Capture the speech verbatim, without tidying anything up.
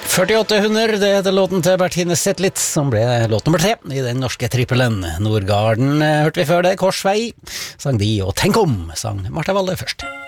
førtiåtte hundre, det heter låten til Bertine Zetlitz, som ble låt nummer tre i den norske trippelen. Nordgarden hørte vi før det, Korsvei sang de, og Tenk om sang Martha Valle først.